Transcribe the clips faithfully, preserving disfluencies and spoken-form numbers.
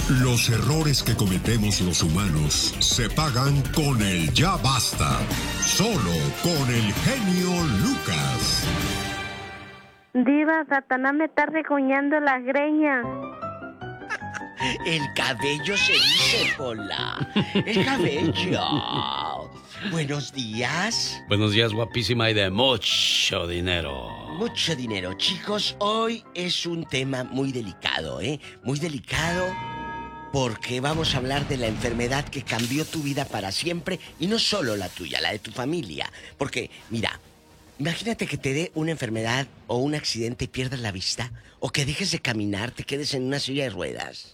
Los errores que cometemos los humanos se pagan con el ya basta. Solo con el genio Lucas. Diva, Satanás me está regoñando las greñas. El cabello se dice, Pola. El cabello. Buenos días. Buenos días, guapísima y de mucho dinero. Mucho dinero. Chicos, hoy es un tema muy delicado, ¿eh? Muy delicado porque vamos a hablar de la enfermedad que cambió tu vida para siempre y no solo la tuya, la de tu familia. Porque, mira, imagínate que te dé una enfermedad o un accidente y pierdas la vista, o que dejes de caminar, te quedes en una silla de ruedas.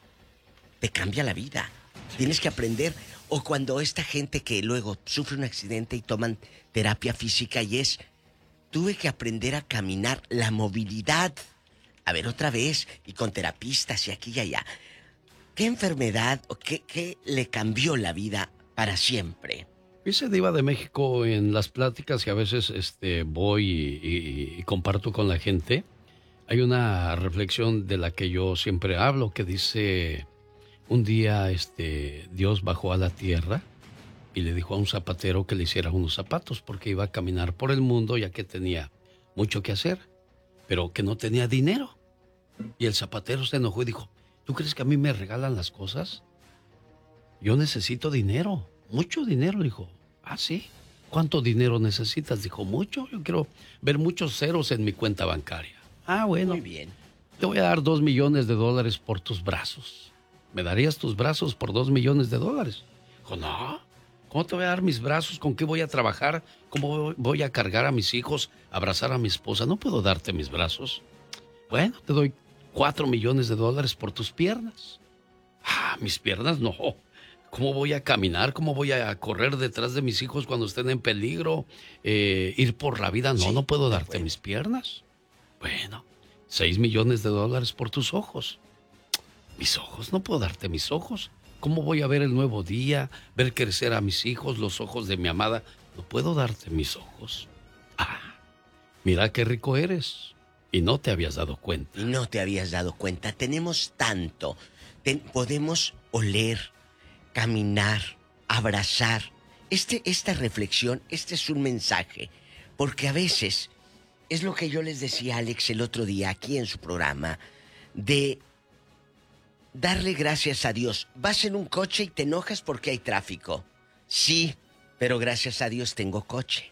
Te cambia la vida. Tienes que aprender. O cuando esta gente que luego sufre un accidente y toman terapia física y es, tuve que aprender a caminar, la movilidad. A ver, otra vez, y con terapistas y aquí y allá. ¿Qué enfermedad o qué, qué le cambió la vida para siempre? Dice Diva de México, en las pláticas que a veces este, voy y, y, y comparto con la gente, hay una reflexión de la que yo siempre hablo, que dice, un día este, Dios bajó a la tierra y le dijo a un zapatero que le hiciera unos zapatos porque iba a caminar por el mundo ya que tenía mucho que hacer, pero que no tenía dinero. Y el zapatero se enojó y dijo, ¿tú crees que a mí me regalan las cosas? Yo necesito dinero, mucho dinero. Dijo, ¿ah, sí? ¿Cuánto dinero necesitas? Dijo, mucho, yo quiero ver muchos ceros en mi cuenta bancaria. Ah, bueno. Muy bien. Te voy a dar dos millones de dólares por tus brazos. ¿Me darías tus brazos por dos millones de dólares? Dijo, no. ¿Cómo te voy a dar mis brazos? ¿Con qué voy a trabajar? ¿Cómo voy a cargar a mis hijos? ¿Abrazar a mi esposa? No puedo darte mis brazos. Bueno, te doy cuatro millones de dólares por tus piernas. Ah, mis piernas no. ¿Cómo voy a caminar? ¿Cómo voy a correr detrás de mis hijos cuando estén en peligro? Eh, ir por la vida. No, sí, no puedo darte bueno. mis piernas. Bueno, seis millones de dólares por tus ojos. Mis ojos, no puedo darte mis ojos. ¿Cómo voy a ver el nuevo día? Ver crecer a mis hijos, los ojos de mi amada. No puedo darte mis ojos. Ah, mira qué rico eres. Y no te habías dado cuenta. Y no te habías dado cuenta. Tenemos tanto. Ten, podemos oler, caminar, abrazar. Este, esta reflexión, este es un mensaje. Porque a veces, es lo que yo les decía a Alex el otro día aquí en su programa, de darle gracias a Dios. Vas en un coche y te enojas porque hay tráfico. Sí, pero gracias a Dios tengo coche.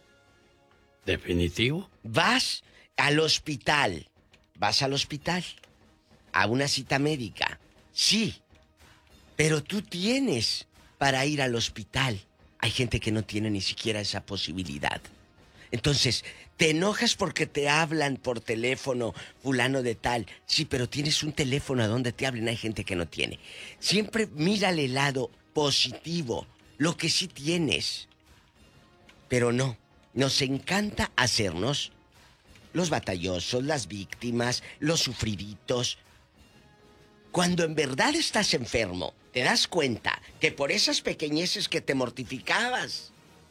¿Definitivo? Vas al hospital. Vas al hospital. A una cita médica. Sí. Pero tú tienes para ir al hospital. Hay gente que no tiene ni siquiera esa posibilidad. Entonces, te enojas porque te hablan por teléfono, fulano de tal. Sí, pero tienes un teléfono a donde te hablen. Hay gente que no tiene. Siempre mírale el lado positivo, lo que sí tienes. Pero no, nos encanta hacernos los batallosos, las víctimas, los sufriditos. Cuando en verdad estás enfermo, te das cuenta que por esas pequeñeces que te mortificabas,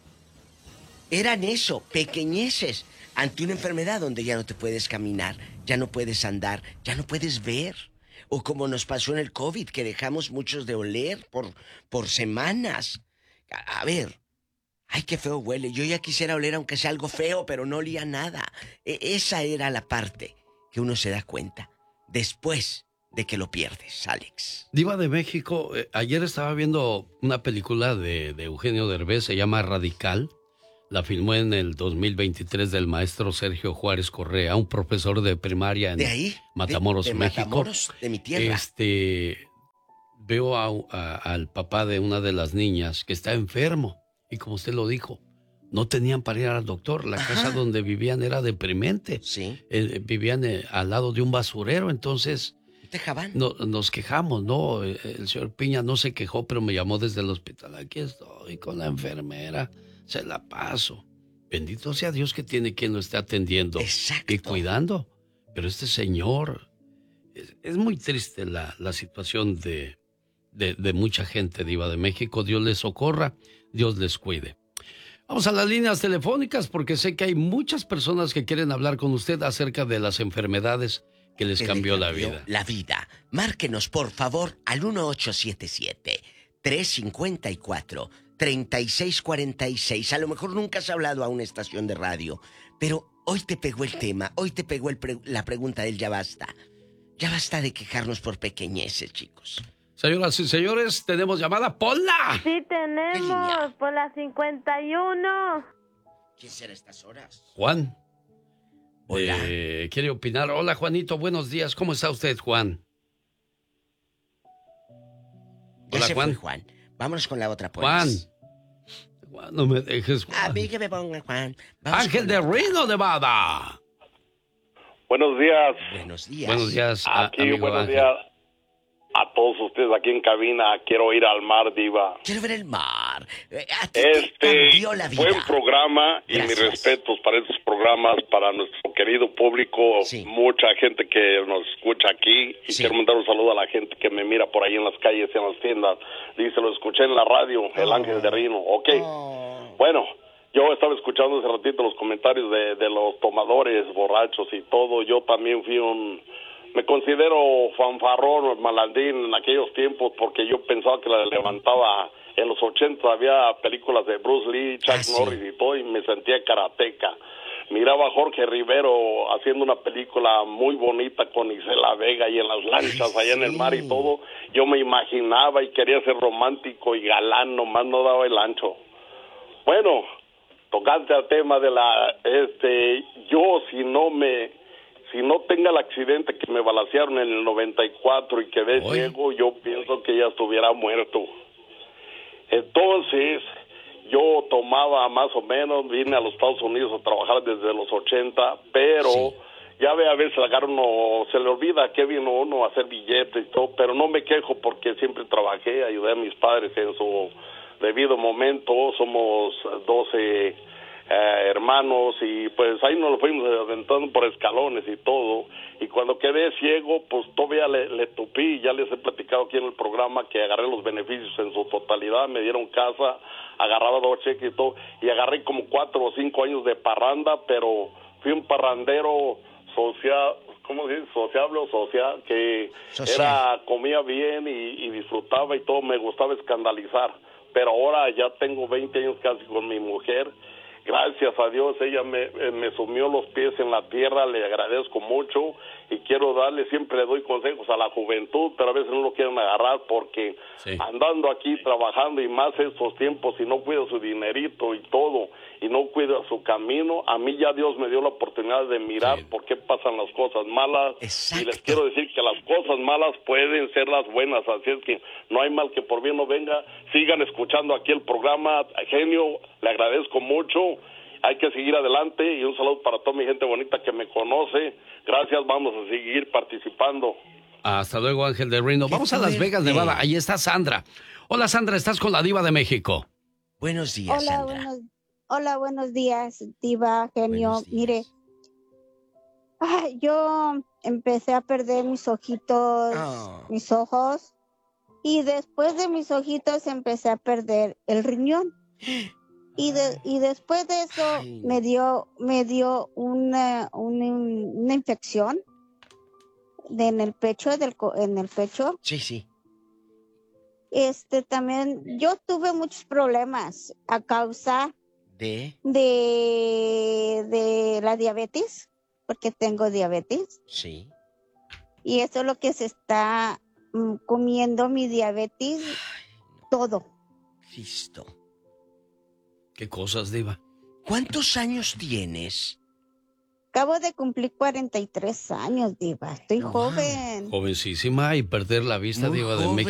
eran eso, pequeñeces, ante una enfermedad donde ya no te puedes caminar, ya no puedes andar, ya no puedes ver. O como nos pasó en el COVID, que dejamos muchos de oler por, por semanas. A, a ver, ay, qué feo huele. Yo ya quisiera oler aunque sea algo feo, pero no olía nada. E- esa era la parte que uno se da cuenta después de que lo pierdes, Alex. Diva de México, eh, ayer estaba viendo una película de, de Eugenio Derbez, se llama Radical. La filmó en el dos mil veintitrés del maestro Sergio Juárez Correa, un profesor de primaria en ¿De ahí? Matamoros, de, de México. Matamoros, de mi tierra. Este, veo a, a, al papá de una de las niñas que está enfermo. Y como usted lo dijo, no tenían para ir al doctor. La Ajá. casa donde vivían era deprimente. Sí. Eh, vivían eh, al lado de un basurero, entonces... ¿Dejaban? No, nos quejamos, ¿no? El señor Piña no se quejó, pero me llamó desde el hospital. Aquí estoy con la enfermera, se la paso. Bendito sea Dios que tiene quien lo esté atendiendo. Exacto. Y cuidando. Pero este señor... Es, es muy triste la, la situación de, de, de mucha gente, Diva de México. Dios les socorra, Dios les cuide. Vamos a las líneas telefónicas porque sé que hay muchas personas que quieren hablar con usted acerca de las enfermedades que les que cambió le la vida. La vida. Márquenos, por favor, al uno ocho siete siete, tres cinco cuatro, tres seis cuatro seis. A lo mejor nunca has hablado a una estación de radio, pero hoy te pegó el tema, hoy te pegó el pre- la pregunta del ya basta. Ya basta de quejarnos por pequeñeces, chicos. Señoras y señores, tenemos llamada. ¡Ponla! Sí tenemos, por la cincuenta y uno. ¿Quién será a estas horas? Juan. Hola. Eh, ¿Quiere opinar? Hola, Juanito, buenos días. ¿Cómo está usted, Juan? Ya Hola, se Juan. fue, Juan. Vámonos con la otra, pues. Juan. Juan, no me dejes, Juan. A mí que me ponga, Juan. Vamos Ángel con de la otra. Reno, Nevada. Buenos días. Buenos días. Buenos días, a- Aquí, amigo buenos Ángel. días a todos ustedes aquí en cabina. Quiero ir al mar, Diva. Quiero ver el mar. Eh, A ti te Este, cambió la vida. buen programa y Gracias. mis respetos para estos programas, para nuestro querido público, Sí. mucha gente que nos escucha aquí y Sí. quiero mandar un saludo a la gente que me mira por ahí en las calles y en las tiendas. Dice, lo escuché en la radio, el Oh. Ángel de Reno. Ok, Oh. bueno, yo estaba escuchando hace ratito los comentarios de, de los tomadores borrachos y todo. Yo también fui un... Me considero fanfarrón, malandín en aquellos tiempos porque yo pensaba que la levantaba. En los ochenta había películas de Bruce Lee, Chuck Ah, sí. Norris y todo, y me sentía karateca. Miraba a Jorge Rivero haciendo una película muy bonita con Isela Vega y en las lanchas Ay, allá en el sí. mar y todo. Yo me imaginaba y quería ser romántico y galán, nomás no daba el ancho. Bueno, tocante al tema de la, este, yo si no me, si no tenga el accidente que me balacearon en el noventa y cuatro y quedé Oy. ciego, yo pienso que ya estuviera muerto. Entonces, yo tomaba más o menos, vine a los Estados Unidos a trabajar desde los ochenta, pero Sí. ya ve, a veces agarra uno, se le olvida que vino uno a hacer billetes y todo, pero no me quejo porque siempre trabajé, ayudé a mis padres en su debido momento, somos doce eh, hermanos y pues ahí nos lo fuimos aventando por escalones y todo, y cuando quedé ciego pues todavía le, le tupí, ya les he platicado aquí en el programa que agarré los beneficios en su totalidad, me dieron casa, agarraba dos cheques y todo, y agarré como cuatro o cinco años de parranda, pero fui un parrandero social, ¿cómo se dice? Sociable o social, que Social. era, comía bien y, y disfrutaba y todo, me gustaba escandalizar, pero ahora ya tengo veinte años casi con mi mujer. Gracias a Dios, ella me, me sumió los pies en la tierra, le agradezco mucho y quiero darle, siempre le doy consejos a la juventud, pero a veces no lo quieren agarrar porque Sí. andando aquí trabajando y más estos tiempos, si no cuida su dinerito y todo, y no cuida su camino, a mí ya Dios me dio la oportunidad de mirar Sí. por qué pasan las cosas malas. Exacto. Y les quiero decir que las cosas malas pueden ser las buenas, así es que no hay mal que por bien no venga. Sigan escuchando aquí el programa, genio, le agradezco mucho. Hay que seguir adelante y un saludo para toda mi gente bonita que me conoce. Gracias, vamos a seguir participando. Hasta luego, Ángel de Reno. Qué Vamos a Las Vegas, fuerte. Nevada. Ahí está Sandra. Hola, Sandra, estás con la Diva de México. Buenos días, Hola, Sandra. buenos, hola, buenos días, Diva, genio. Buenos días. Mire, ay, yo empecé a perder mis ojitos, Oh. mis ojos, y después de mis ojitos empecé a perder el riñón. Y de, y después de eso Ay. me dio, me dio una, una, una infección de, en el pecho, del, co- en el pecho. Sí, sí. Este también, yo tuve muchos problemas a causa De... de, de la diabetes, porque tengo diabetes, Sí. y eso es lo que se está mm, comiendo mi diabetes, todo. Cristo. ¿Qué cosas, Diva? ¿Cuántos años tienes? Acabo de cumplir cuarenta y tres años, Diva, estoy Wow. joven. Jovencísima y perder la vista, Muy Diva de joven. México.